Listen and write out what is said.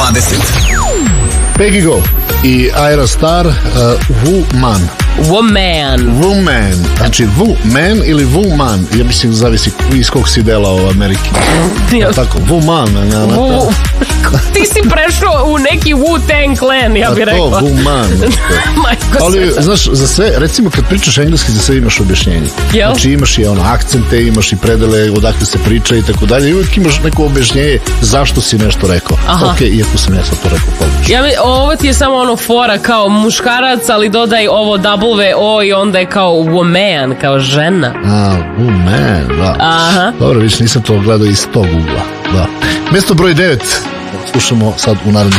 20. Peggy Go i Ira Star, Woman. Woman. Znači Woman ili Woman, ja mislim zavisi iz kog si dela u Ameriki. Tako, Woman. Ti si prešao u neki Wu-Tang Clan, ja bih rekla. To, Woman. Ali, znaš, za sve, recimo kad pričaš engleski, za sve imaš objašnjenje. Znači imaš i akcente, imaš i predele odakle se priča i tako dalje. I uvijek imaš neko objašnjenje zašto si nešto rekao. Ok, iako sam ja sad to rekao pogrešno. Ovo ti je samo ono fora kao muškarac, ali dodaj ovo WO i onda je kao woman, kao žena. Woman, da. Aha. Dobro, više nisam to gledao iz tog ugla. Da. Mjesto broj 9 slušamo sad u narednom